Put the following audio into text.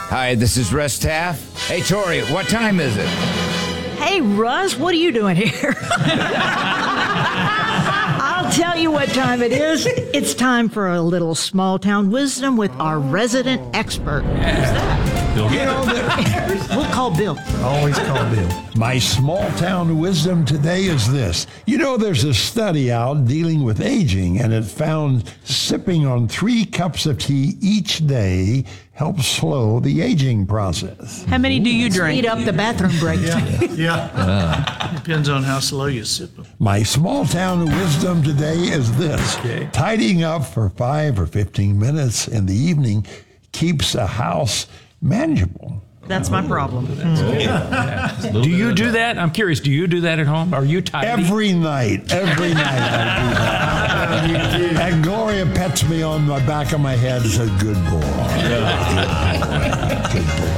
Hi, this is Russ Taff. Hey, Tori, what time is it? Hey, Russ, what are you doing here? I'll tell you what time it is. It's time for a little small town wisdom with our resident expert. Who's that? Bill. We'll call Bill. Always call Bill. My small town wisdom today is this. There's a study out dealing with aging, and it found sipping on 3 cups of tea each day helps slow the aging process. How many do you drink? Speed up the bathroom break. Yeah. Depends on how slow you sip them. My small town wisdom today is this. Okay. Tidying up for 5 or 15 minutes in the evening keeps a house manageable. That's my problem. Do you do that? I'm curious. Do you do that at home? Are you tidy? Every night I do that. And Gloria pets me on the back of my head and says, good boy. Good boy. Good boy.